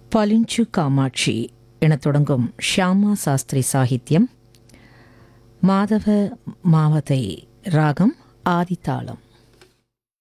பலிஞ்சு காமாட்சி எனத் தொடங்கும் ஷியாமா சாஸ்திரி சாகித்யம், மாதவ மாவதை ராகம் ஆதித்தாளம்.